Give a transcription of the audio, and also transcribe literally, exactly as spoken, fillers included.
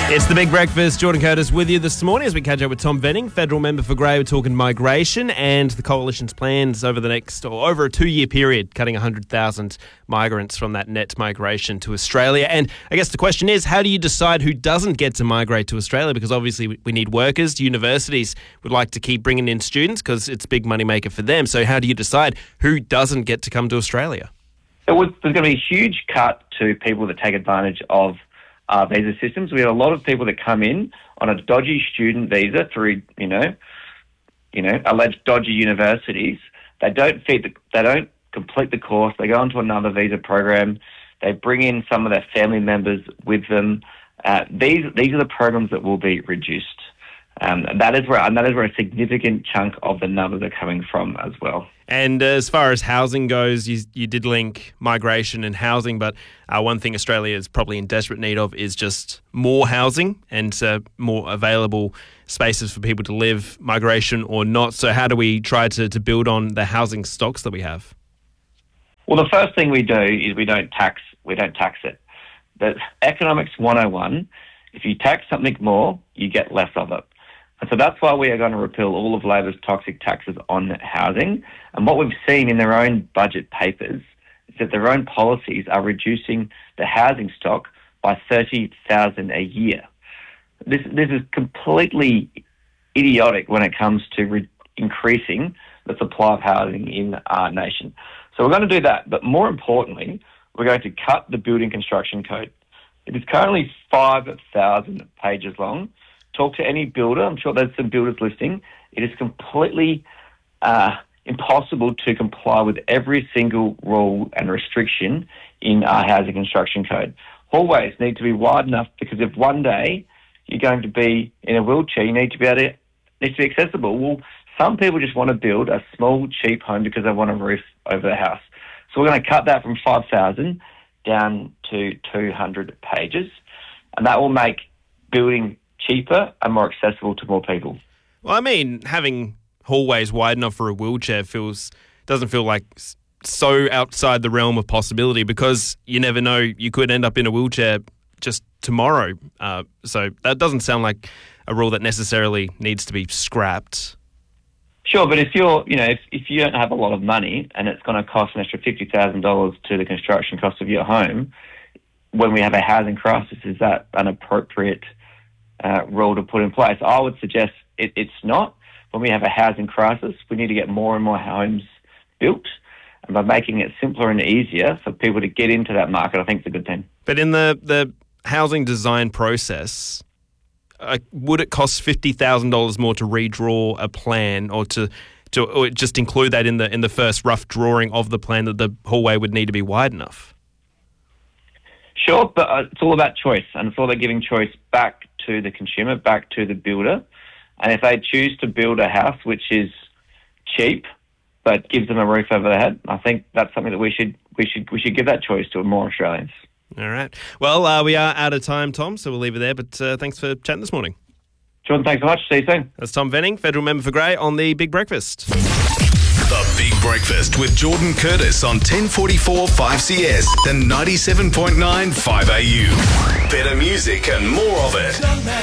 It's the Big Breakfast. Jordan Curtis with you this morning as we catch up with Tom Venning, federal member for Grey. We're talking migration and the coalition's plans over the next, or over a two-year period, cutting one hundred thousand migrants from that net migration to Australia. And I guess the question is, how do you decide who doesn't get to migrate to Australia? Because obviously we need workers. Universities would like to keep bringing in students because it's a big money maker for them. So how do you decide who doesn't get to come to Australia? There was, there's going to be a huge cut to people that take advantage of Uh, visa systems. We have a lot of people that come in on a dodgy student visa through, you know, you know, alleged dodgy universities. They don't feed the, they don't complete the course. They go into another visa program. They bring in some of their family members with them. Uh, these these are the programs that will be reduced. Um, and that is where and that is where a significant chunk of the numbers are coming from as well. And as far as housing goes, you, you did link migration and housing, but uh, one thing Australia is probably in desperate need of is just more housing and uh, more available spaces for people to live, migration or not. So how do we try to, to build on the housing stocks that we have? Well, the first thing we do is we don't tax we don't tax it. The Economics one oh one, if you tax something more, you get less of it. And so that's why we are going to repeal all of Labor's toxic taxes on housing. And what we've seen in their own budget papers is that their own policies are reducing the housing stock by thirty thousand a year. This this is completely idiotic when it comes to re- increasing the supply of housing in our nation. So we're going to do that. But more importantly, we're going to cut the building construction code. It is currently five thousand pages long. Talk to any builder. I'm sure there's some builders listening. It is completely uh, impossible to comply with every single rule and restriction in our housing construction code. Hallways need to be wide enough because if one day you're going to be in a wheelchair, you need to be able to needs to be accessible. Well, some people just want to build a small, cheap home because they want a roof over their house. So we're going to cut that from five thousand down to two hundred pages, and that will make building cheaper and more accessible to more people. Well, I mean, having hallways wide enough for a wheelchair feels doesn't feel like so outside the realm of possibility because you never know, you could end up in a wheelchair just tomorrow. Uh, so that doesn't sound like a rule that necessarily needs to be scrapped. Sure, but if you're, you know, if, if you don't have a lot of money and it's going to cost an extra fifty thousand dollars to the construction cost of your home, when we have a housing crisis, is that an appropriate Uh, rule to put in place? I would suggest it, it's not. When we have a housing crisis, we need to get more and more homes built, and by making it simpler and easier for people to get into that market, I think it's a good thing. But in the, the housing design process, uh, would it cost fifty thousand dollars more to redraw a plan or to to or just include that in the in the first rough drawing of the plan that the hallway would need to be wide enough? Sure, but uh, it's all about choice, and it's all about giving choice back to the consumer, back to the builder. And if they choose to build a house which is cheap but gives them a roof over their head, I think that's something that we should we should we should give that choice to more Australians. All right. Well, uh, we are out of time, Tom, so we'll leave it there. But uh, thanks for chatting this morning. Jordan, thanks so much. See you soon. That's Tom Venning, federal member for Grey, on the Big Breakfast. The Big Breakfast with Jordan Curtis on ten forty-four five C S and ninety-seven point nine five A U. Better music and more of it.